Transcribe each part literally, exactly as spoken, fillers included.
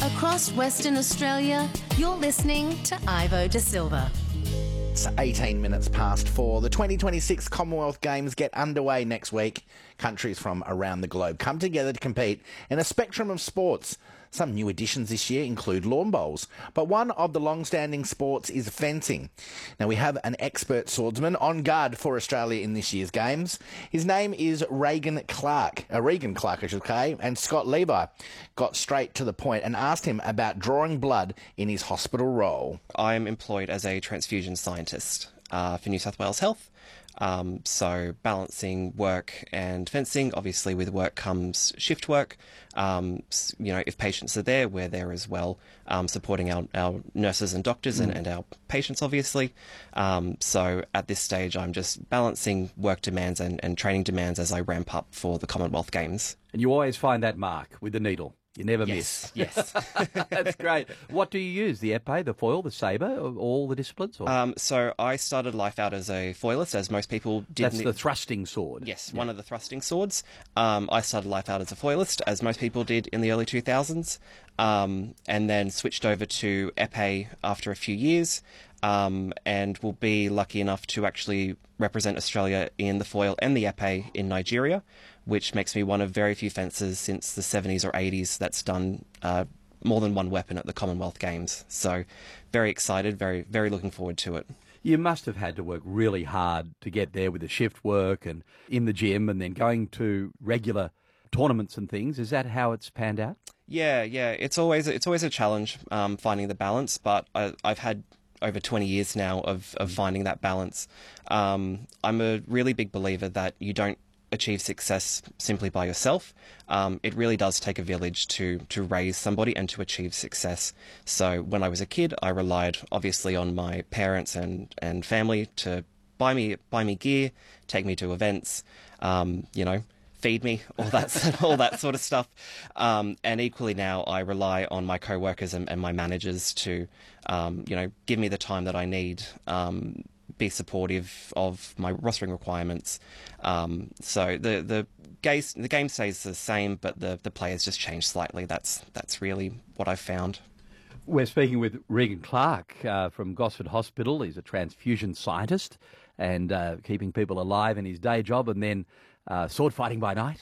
Across Western Australia, you're listening to Ivo De Silva. It's eighteen minutes past four. The twenty twenty-six Commonwealth Games get underway next week. Countries from around the globe come together to compete in a spectrum of sports. Some new additions this year include lawn bowls, but one of the long-standing sports is fencing. Now, we have an expert swordsman on guard for Australia in this year's Games. His name is Regan Clark, uh, Regan Clark, I should say, and Scott Levi got straight to the point and asked him about drawing blood in his hospital role. I'm employed as a transfusion scientist uh, for New South Wales Health. Um, so balancing work and fencing. Obviously with work comes shift work. Um, you know, if patients are there, we're there as well, um, supporting our, our nurses and doctors mm. and, and our patients, obviously. Um, so at this stage, I'm just balancing work demands and, and training demands as I ramp up for the Commonwealth Games. And you always find that mark with the needle. You never yes, miss. Yes. That's great. What do you use? The epee, the foil, the sabre, all the disciplines? Or? Um, so I started life out as a foilist, as most people did. That's the thrusting sword. Yes, yeah. one of the thrusting swords. Um, I started life out as a foilist, as most people did in the early two thousands, um, and then switched over to epee after a few years, um, and will be lucky enough to actually represent Australia in the foil and the epee in Nigeria, which makes me one of very few fencers since the seventies or eighties that's done uh, more than one weapon at the Commonwealth Games. So very excited, very, very looking forward to it. You must have had to work really hard to get there with the shift work and in the gym and then going to regular tournaments and things. Is that how it's panned out? Yeah, yeah. It's always, it's always a challenge um, finding the balance, but I, I've had over twenty years now of, of finding that balance. Um, I'm a really big believer that you don't achieve success simply by yourself. Um, it really does take a village to to raise somebody and to achieve success. So when I was a kid, I relied obviously on my parents and, and family to buy me buy me gear, take me to events, um, you know, feed me, all that all that sort of stuff. Um, and equally now, I rely on my co-workers and, and my managers to, um, you know, give me the time that I need. Um, be supportive of my rostering requirements. Um, so the the game the game stays the same, but the the players just change slightly. That's that's really what I've found. We're speaking with Regan Clark uh, from Gosford Hospital. He's a transfusion scientist and uh, keeping people alive in his day job, and then uh, sword fighting by night,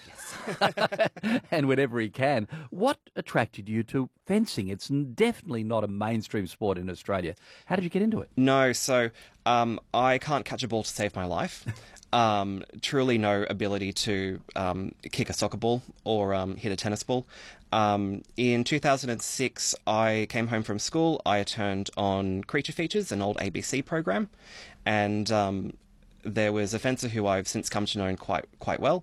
yes. And whenever he can. What attracted you to fencing? It's definitely not a mainstream sport in Australia. How did you get into it? No, so um, I can't catch a ball to save my life. Um, truly no ability to um, kick a soccer ball or um, hit a tennis ball. Um, in two thousand six, I came home from school. I turned on Creature Features, an old A B C program, and um, there was a fencer who I've since come to know quite quite well,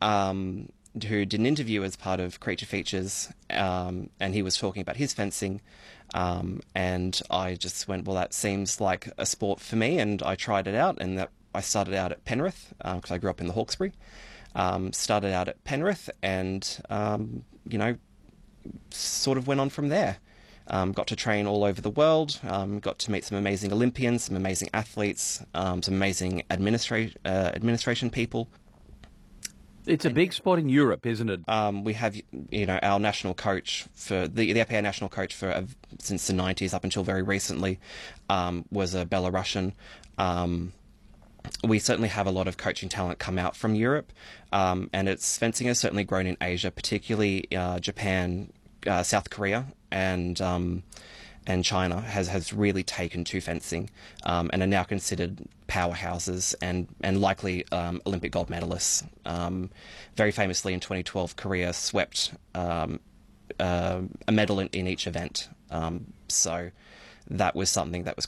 um, who did an interview as part of Creature Features, um, and he was talking about his fencing, um, and I just went, well, that seems like a sport for me, and I tried it out, and that I started out at Penrith, because um, I grew up in the Hawkesbury, um, started out at Penrith, and, um, you know, sort of went on from there. Um, got to train all over the world, um, got to meet some amazing Olympians, some amazing athletes, um, some amazing administra- uh, administration people. It's a big sport in Europe, isn't it? Um, we have, you know, our national coach for the the epee national coach for uh, since the nineties up until very recently um, was a Belarusian. Um, we certainly have a lot of coaching talent come out from Europe, um, and its fencing has certainly grown in Asia, particularly uh, Japan, uh, South Korea, and um, and China has, has really taken to fencing um, and are now considered powerhouses and, and likely um, Olympic gold medalists. Um, very famously in twenty twelve, Korea swept um, uh, a medal in, in each event. Um, so that was something that was